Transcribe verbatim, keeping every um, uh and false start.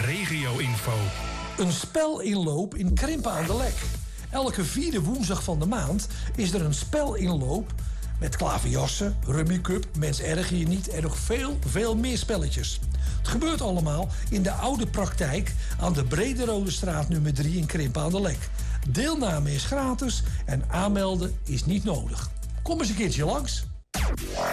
regio-info. Een spelinloop in Krimpen aan de Lek. Elke vierde woensdag van de maand is er een spelinloop met klaverjassen, Rummy Cup, Mens erger je niet en nog veel, veel meer spelletjes. Het gebeurt allemaal in de oude praktijk aan de Brederode straat nummer drie in Krimpen aan de Lek. Deelname is gratis en aanmelden is niet nodig. Kom eens een keertje langs.